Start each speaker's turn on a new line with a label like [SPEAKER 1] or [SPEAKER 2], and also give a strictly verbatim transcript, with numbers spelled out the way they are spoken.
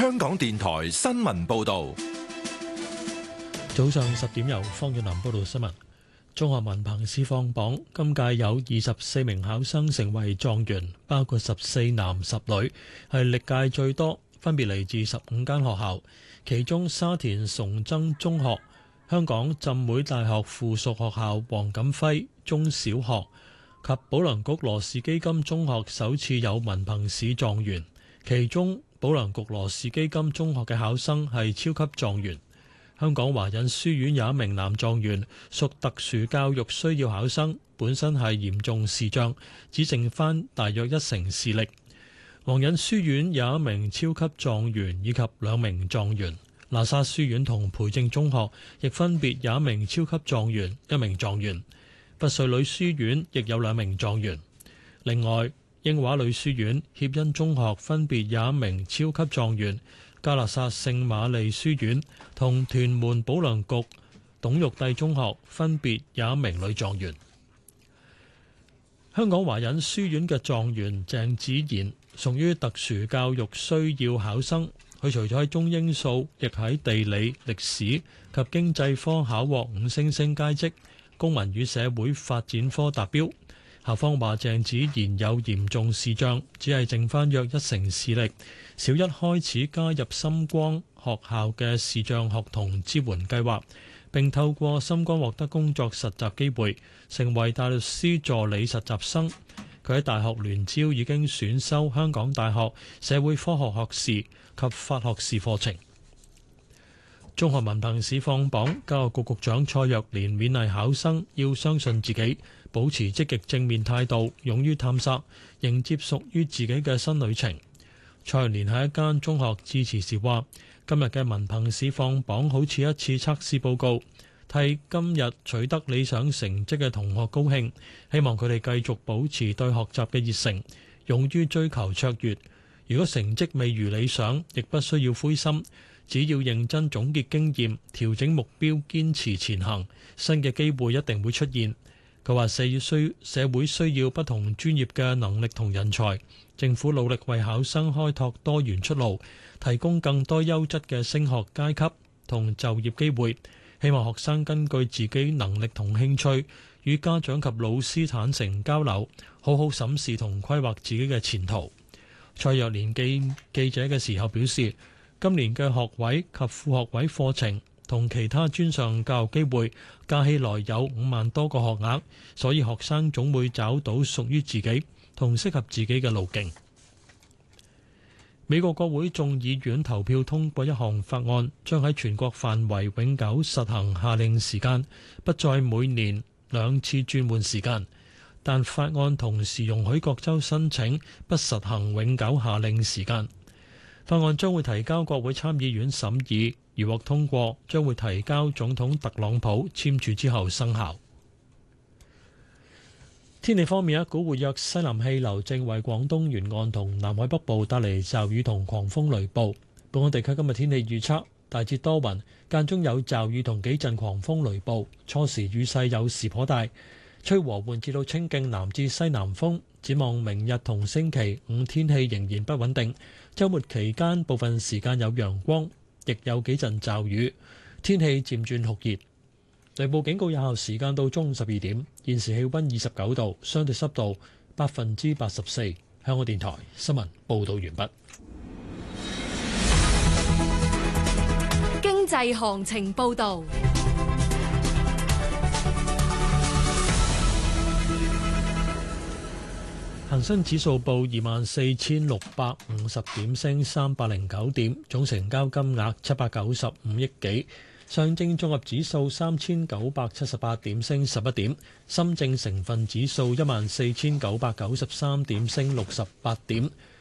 [SPEAKER 1] 香港電台新聞報道。
[SPEAKER 2] 早上十點由方遠南報道新聞。中學文憑試放榜，今屆有二十四名考生成為狀元，包括十四男十女，係歷屆最多，分別嚟自十五間學校。其中沙田崇真中學、香港浸會大學附屬學校黃錦輝中小學及保良局羅氏基金中學首次有文憑試狀元。其中保良局羅氏基金中學嘅考生係超級狀元。香港華仁書院有一名男狀元，屬特殊教育需要考生，本身係嚴重視障，只剩返大約一成視力。皇仁書院有一名超級狀元以及兩名狀元。喇沙書院同培正中學亦分別有一名超級狀元、一名狀元。拔萃女書院亦有兩名狀元。另外，英華女書院、協恩中學分別有一名超級狀元。加勒薩聖瑪利書院同屯門保良局董玉帝中學分別有一名女狀元。香港華仁書院嘅狀元鄭子賢屬於特殊教育需要考生，佢除咗喺中英數，亦喺地理、歷史及經濟科考獲五星星佳績，公民與社會發展科達標。校方話鄭子賢有嚴重視障，只係剩翻約一成視力。小一開始加入深光學校嘅視障學童支援計劃，並透過深光獲得工作實習機會，成為大律師助理實習生。佢喺大學聯招已經選修香港大學社會科學學士及法學士課程。中學文憑試放榜，教育局局長蔡若蓮勉勵考生要相信自己，保持積極正面態度，勇於探索，迎接屬於自己嘅新旅程。蔡若蓮喺一間中學致辭時話：今日嘅文憑試放榜好似一次測試報告，替今日取得理想成績嘅同學高興，希望佢哋繼續保持對學習嘅熱誠，勇於追求卓越。如果成績未如理想，亦不需要灰心，只要認真總結經驗，調整目標，堅持前行，新嘅機會一定會出現。佢話社需社會需要不同專業嘅能力同人才，政府努力為考生開拓多元出路，提供更多優質嘅升學階級同就業機會。希望學生根據自己能力同興趣，與家長及老師坦誠交流，好好審視同規劃自己嘅前途。蔡若蓮記記者嘅時候表示，今年嘅學位及副學位課程同其他專上教育機會加起來有五萬多個學額，所以學生總會找到屬於自己同適合自己嘅路徑。美國國會眾議院投票通過一項法案，將喺全國範圍永久實行夏令時間，不再每年兩次轉換時間。但法案同時容許各州申請不實行永久夏令時間。法案將會提交國會參議院審議，如獲通過，將會提交總統特朗普簽署之後生效。天氣方面，一股活躍西南氣流正為廣東沿岸同南海北部帶嚟驟雨同狂風雷暴。本港地區今日天氣預測大致多雲，間中有驟雨同幾陣狂風雷暴，初時雨勢有時頗大，吹和緩至到清勁南至西南風。展望明日同星期五天氣仍然不穩定，週末期間部分時間有陽光，亦有幾陣驟雨，天氣漸轉酷熱。雷暴警告有效時間到中午十二點。現時氣溫二十九度，相對濕度百分之八十四。香港電台新聞報道完畢。
[SPEAKER 3] 經濟行情報道。
[SPEAKER 2] 恒生指數報二萬四千六百五十點，升三百零九點，總成交金額七百九十五億幾。上證綜合指數三千九百七十八點，升十一點。深證成分指數一萬四千九百九十三點，升六十八點。